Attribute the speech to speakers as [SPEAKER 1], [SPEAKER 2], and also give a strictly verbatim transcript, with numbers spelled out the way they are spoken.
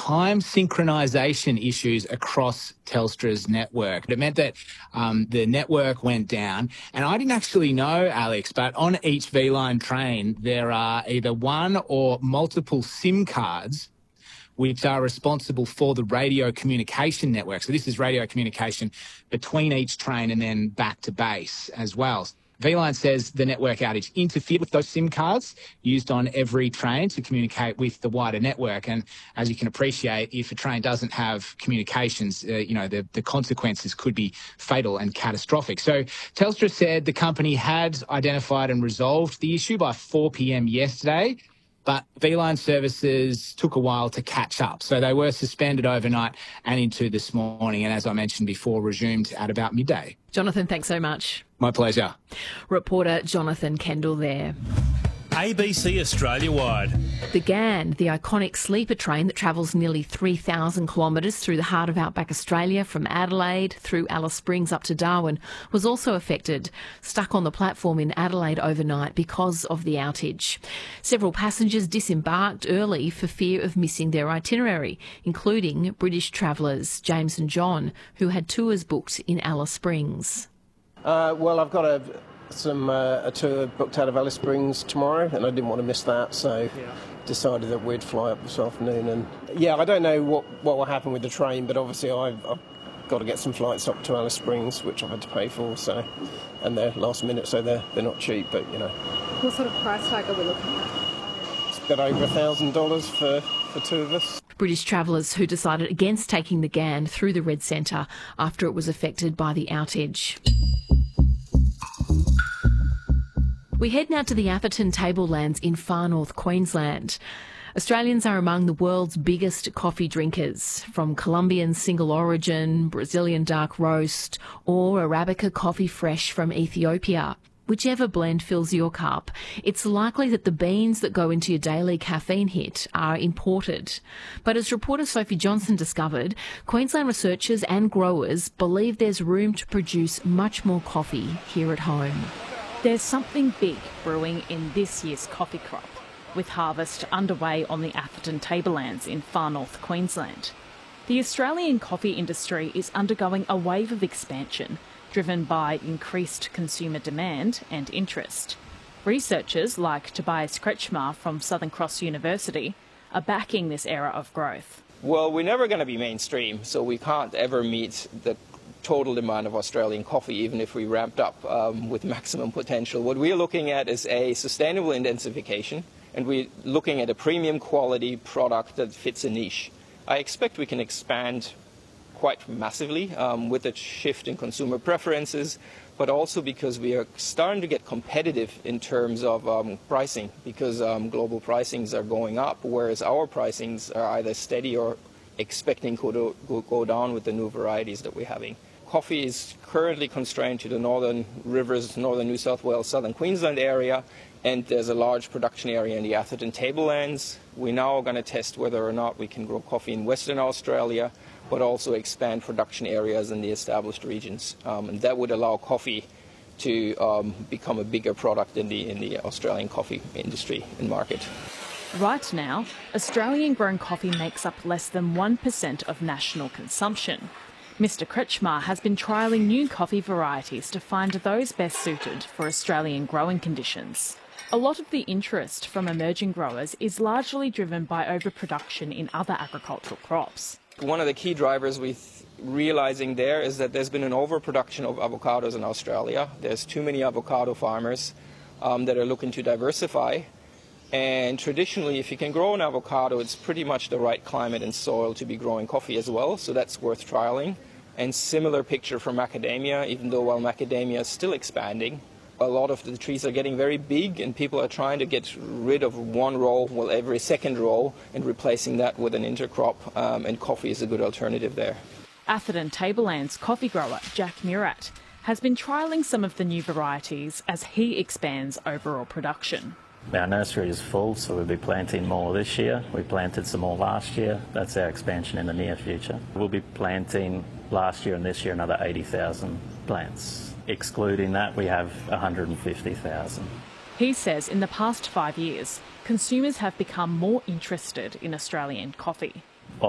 [SPEAKER 1] time synchronisation issues across Telstra's network. It meant that um, the network went down. And I didn't actually know, Alex, but on each V-Line train, there are either one or multiple SIM cards which are responsible for the radio communication network. So this is radio communication between each train and then back to base as well. V-Line says the network outage interfered with those SIM cards used on every train to communicate with the wider network. And as you can appreciate, if a train doesn't have communications, uh, you know, the, the consequences could be fatal and catastrophic. So Telstra said the company had identified and resolved the issue by four p m yesterday. But V-Line services took a while to catch up. So they were suspended overnight and into this morning. And as I mentioned before, resumed at about midday.
[SPEAKER 2] Jonathan, thanks so much.
[SPEAKER 1] My pleasure.
[SPEAKER 2] Reporter Jonathan Kendall there.
[SPEAKER 3] A B C Australia-wide.
[SPEAKER 2] The Ghan, the iconic sleeper train that travels nearly three thousand kilometres through the heart of outback Australia from Adelaide through Alice Springs up to Darwin, was also affected, stuck on the platform in Adelaide overnight because of the outage. Several passengers disembarked early for fear of missing their itinerary, including British travellers James and John, who had tours booked in Alice Springs.
[SPEAKER 4] Uh, well, I've got a... some uh, a tour booked out of Alice Springs tomorrow, and I didn't want to miss that, so yeah. decided that we'd fly up this afternoon. And yeah, I don't know what, what will happen with the train, but obviously I've, I've got to get some flights up to Alice Springs, which I've had to pay for, so and they're last minute, so they're they're not cheap, but you know.
[SPEAKER 5] What sort of price tag are we looking at?
[SPEAKER 4] It's got over a thousand dollars for for two of us.
[SPEAKER 2] British travellers who decided against taking the Ghan through the Red Centre after it was affected by the outage. We head now to the Atherton Tablelands in far north Queensland. Australians are among the world's biggest coffee drinkers, from Colombian single origin, Brazilian dark roast, or Arabica coffee fresh from Ethiopia. Whichever blend fills your cup, it's likely that the beans that go into your daily caffeine hit are imported. But as reporter Sophie Johnson discovered, Queensland researchers and growers believe there's room to produce much more coffee here at home.
[SPEAKER 6] There's something big brewing in this year's coffee crop, with harvest underway on the Atherton Tablelands in far north Queensland. The Australian coffee industry is undergoing a wave of expansion, driven by increased consumer demand and interest. Researchers like Tobias Kretschmar from Southern Cross University are backing this era of growth.
[SPEAKER 7] Well, we're never going to be mainstream, so we can't ever meet the total demand of Australian coffee, even if we ramped up um, with maximum potential. What we're looking at is a sustainable intensification, and we're looking at a premium quality product that fits a niche. I expect we can expand quite massively um, with a shift in consumer preferences, but also because we are starting to get competitive in terms of um, pricing, because um, global pricings are going up, whereas our pricings are either steady or expecting to go, go down with the new varieties that we're having. Coffee is currently constrained to the northern rivers, northern New South Wales, southern Queensland area, and there's a large production area in the Atherton Tablelands. We now are going to test whether or not we can grow coffee in Western Australia, but also expand production areas in the established regions. Um, and that would allow coffee to um, become a bigger product in the, in the Australian coffee industry and market.
[SPEAKER 6] Right now, Australian-grown coffee makes up less than one percent of national consumption. Mister Kretschmar has been trialling new coffee varieties to find those best suited for Australian growing conditions. A lot of the interest from emerging growers is largely driven by overproduction in other agricultural crops.
[SPEAKER 7] One of the key drivers we're realising there is that there's been an overproduction of avocados in Australia. There's too many avocado farmers um, that are looking to diversify. And traditionally, if you can grow an avocado, it's pretty much the right climate and soil to be growing coffee as well, so that's worth trialling. And similar picture for macadamia, even though while macadamia is still expanding, a lot of the trees are getting very big and people are trying to get rid of one row, well, every second row, and replacing that with an intercrop, um, and coffee is a good alternative there.
[SPEAKER 6] Atherton Tablelands coffee grower Jack Murat has been trialling some of the new varieties as he expands overall production.
[SPEAKER 8] Our nursery is full, so we'll be planting more this year. We planted some more last year. That's our expansion in the near future. We'll be planting last year and this year another eighty thousand plants. Excluding that, we have one hundred fifty thousand.
[SPEAKER 6] He says in the past five years, consumers have become more interested in Australian coffee.